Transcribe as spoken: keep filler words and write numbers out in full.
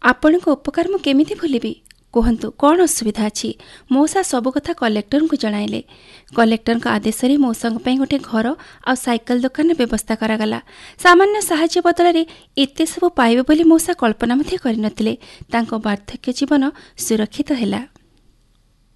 ଆପଣଙ୍କ ଉପକାର ମୁଁ କେମିତି ଭୁଲିବି? କୁହନ୍ତୁ କ'ଣ ଅସୁବିଧା ଅଛି? ମଉସା ସବୁ କଥା କଲେକ୍ଟରଙ୍କୁ ଜଣାଇଲେ। କଲେକ୍ଟରଙ୍କ ଆଦେଶରେ ମଉସାଙ୍କ ପାଇଁ ଗୋଟେ ଘର ଆଉ ସାଇକେଲ ଦୋକାନର ବ୍ୟବସ୍ଥା କରାଗଲା। ସାମାନ୍ୟ ସାହାଯ୍ୟ ବଦଳରେ ଏତେ ସବୁ ପାଇବେ ବୋଲି ମଉସା କଳ୍ପନା ମଧ୍ୟ କରିନଥିଲେ। ତାଙ୍କ ବାର୍ଦ୍ଧକ୍ୟ ଜୀବନ ସୁରକ୍ଷିତ ହେଲା।